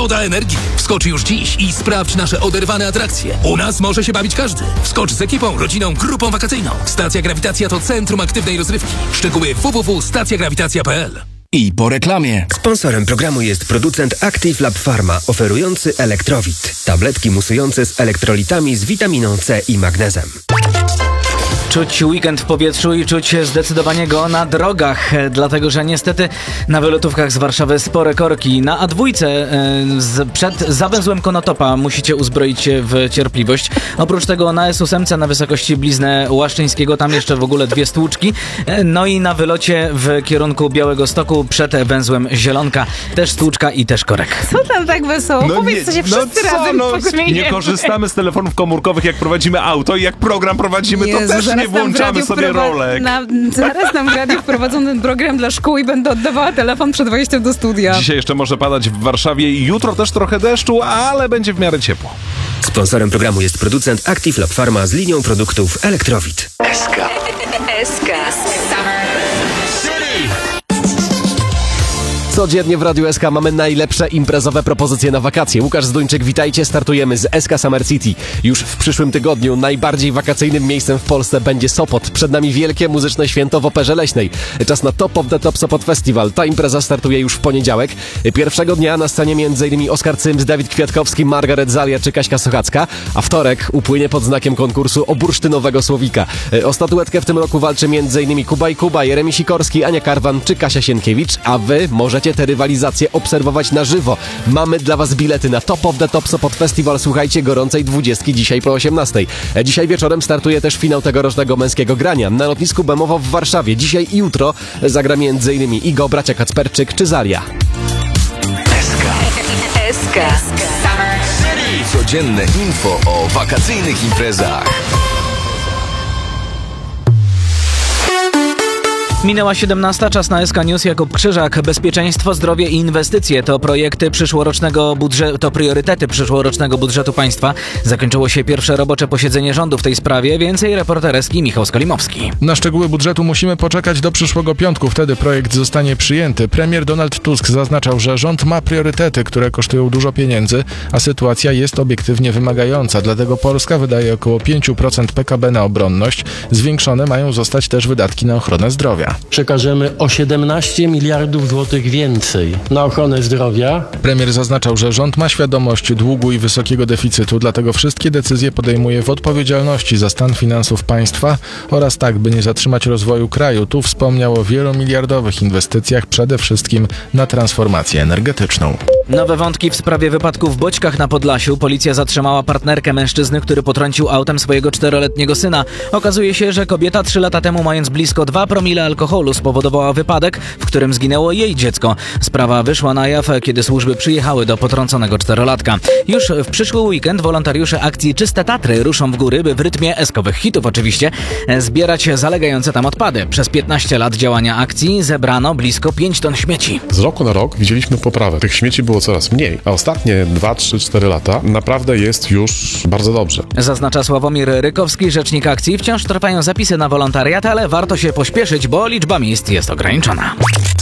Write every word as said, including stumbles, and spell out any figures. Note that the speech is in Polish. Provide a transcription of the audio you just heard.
doda energii. Wskocz już dziś i sprawdź nasze oderwane atrakcje. U nas może się bawić każdy. Wskocz z ekipą, rodziną, grupą wakacyjną. Stacja Grawitacja to centrum aktywnej rozrywki. Szczegóły w w w kropka stacja grawitacja kropka p l. I po reklamie. Sponsorem programu jest producent Active Lab Pharma, oferujący Elektrowit. Tabletki musujące z elektrolitami z witaminą C i magnezem. Czuć weekend w powietrzu i czuć zdecydowanie go na drogach, dlatego że niestety na wylotówkach z Warszawy spore korki. Na A dwa z, przed zawęzłem Konotopa musicie uzbroić się w cierpliwość. Oprócz tego na S osiem na wysokości Blizny Łaszczyńskiego tam jeszcze w ogóle dwie stłuczki. No i na wylocie w kierunku Białegostoku przed węzłem Zielonka też stłuczka i też korek. Co tam tak wesoło? No Powiedz, nie, co się no wszyscy co, razem no, pośmiejemy. nie korzystamy z telefonów komórkowych, jak prowadzimy auto i jak program prowadzimy, Jezu, to też zaraz nie nam w włączamy radiu sobie wprowa- rolek. Na, zaraz nam w radiu wprowadzą ten program dla szkół i będę oddawała telefon przed wejściem do studia. Dzisiaj jeszcze może padać w Warszawie i jutro też trochę deszczu, ale będzie w miarę ciepło. Sponsorem programu jest producent Active Lab Pharma z linią produktów Elektrowit. S K. S K. Codziennie w Radiu S K mamy najlepsze imprezowe propozycje na wakacje. Łukasz Zduńczyk, witajcie. Startujemy z S K Summer City. Już w przyszłym tygodniu najbardziej wakacyjnym miejscem w Polsce będzie Sopot. Przed nami wielkie muzyczne święto w Operze Leśnej. Czas na Top of the Top Sopot Festival. Ta impreza startuje już w poniedziałek. Pierwszego dnia na scenie m.in. Oskar Cyms, Dawid Kwiatkowski, Margaret Zalia czy Kaśka Sochacka, a wtorek upłynie pod znakiem konkursu o bursztynowego słowika. O statuetkę w tym roku walczy m.in. Kuba i Kuba, Jeremi Sikorski, Ania Karwan czy Kasia Sienkiewicz, a wy możecie te rywalizacje obserwować na żywo. Mamy dla was bilety na Top of the Top Sopot Festival. Słuchajcie gorącej dwudziestki dzisiaj po osiemnastej. Dzisiaj wieczorem startuje też finał tegorocznego męskiego grania. Na lotnisku Bemowo w Warszawie. Dzisiaj i jutro zagra m.in. Igo, bracia Kacperczyk czy Zalia. S K. S K. Codzienne info o wakacyjnych imprezach. Minęła siedemnasta, czas na S K News. Jakub Krzyżak. Bezpieczeństwo, zdrowie i inwestycje to projekty przyszłorocznego budżetu, to priorytety przyszłorocznego budżetu państwa. Zakończyło się pierwsze robocze posiedzenie rządu w tej sprawie. Więcej reporterski Michał Skolimowski. Na szczegóły budżetu musimy poczekać do przyszłego piątku. Wtedy projekt zostanie przyjęty. Premier Donald Tusk zaznaczał, że rząd ma priorytety, które kosztują dużo pieniędzy, a sytuacja jest obiektywnie wymagająca. Dlatego Polska wydaje około pięć procent P K B na obronność. Zwiększone mają zostać też wydatki na ochronę zdrowia. Przekażemy o siedemnaście miliardów złotych więcej na ochronę zdrowia. Premier zaznaczał, że rząd ma świadomość długu i wysokiego deficytu, dlatego wszystkie decyzje podejmuje w odpowiedzialności za stan finansów państwa oraz tak, by nie zatrzymać rozwoju kraju. Tu wspomniał o wielomiliardowych inwestycjach, przede wszystkim na transformację energetyczną. Nowe wątki w sprawie wypadku w Boćkach na Podlasiu. Policja zatrzymała partnerkę mężczyzny, który potrącił autem swojego czteroletniego syna. Okazuje się, że kobieta trzy lata temu, mając blisko dwa promile alkoholu, spowodowała wypadek, w którym zginęło jej dziecko. Sprawa wyszła na jaw, kiedy służby przyjechały do potrąconego czterolatka. Już w przyszły weekend wolontariusze akcji Czyste Tatry ruszą w góry, by w rytmie eskowych hitów oczywiście zbierać zalegające tam odpady. Przez piętnaście lat działania akcji zebrano blisko pięć ton śmieci. Z roku na rok widzieliśmy poprawę. Tych śmieci było coraz mniej, a ostatnie dwa, trzy, cztery lata naprawdę jest już bardzo dobrze. Zaznacza Sławomir Rykowski, rzecznik akcji. Wciąż trwają zapisy na wolontariat, ale warto się pośpieszyć, bo liczba miejsc jest ograniczona.